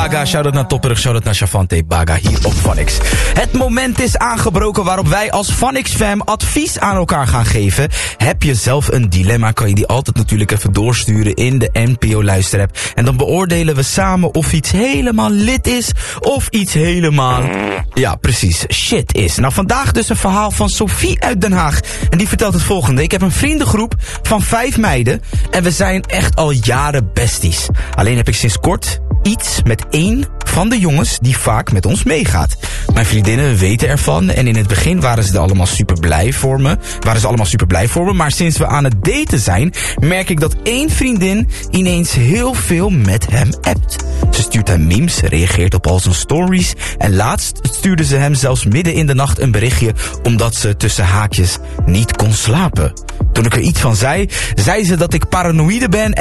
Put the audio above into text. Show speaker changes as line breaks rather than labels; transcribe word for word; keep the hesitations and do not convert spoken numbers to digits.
Baga, shout-out naar Topperig, shout-out naar Shavante Baga hier op Phonics. Het moment is aangebroken waarop wij als Phonics fam advies aan elkaar gaan geven. Heb je zelf een dilemma, kan je die altijd natuurlijk even doorsturen in de N P O luisterapp. En dan beoordelen we samen of iets helemaal lit is of iets helemaal, ja precies, shit is. Nou, vandaag dus een verhaal van Sophie uit Den Haag. En die vertelt het volgende. Ik heb een vriendengroep van vijf meiden en we zijn echt al jaren besties. Alleen heb ik sinds kort iets met één van de jongens die vaak met ons meegaat. Mijn vriendinnen weten ervan en in het begin waren ze er allemaal super blij voor me. Waren ze allemaal super blij voor me, maar sinds we aan het daten zijn, merk ik dat één vriendin ineens heel veel met hem appt. Ze stuurt hem memes, reageert op al zijn stories en laatst stuurde ze hem zelfs midden in de nacht een berichtje omdat ze tussen haakjes niet kon slapen. Toen ik er iets van zei, zei ze dat ik paranoïde ben